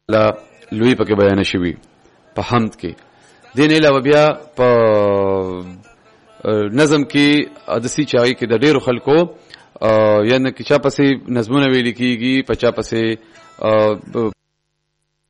لا لوی پکې بیان شوی په حمد کې. دین علاوه بیا په نظم کې حدیثي چاغي کې د ډیرو خلکو یعنی چې چا پسې نظمونه ویل کیږي، په چا پسې